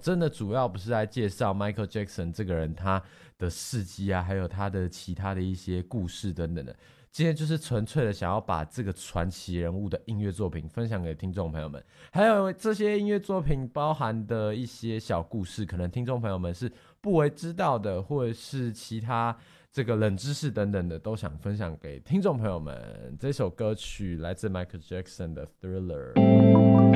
真的主要不是在介绍 Michael Jackson 这个人他的事迹啊，还有他的其他的一些故事等等的。今天就是纯粹的想要把这个传奇人物的音乐作品分享给听众朋友们，还有这些音乐作品包含的一些小故事，可能听众朋友们是不为知道的，或者是其他这个冷知识等等的，都想分享给听众朋友们。这首歌曲来自 Michael Jackson 的 Thriller。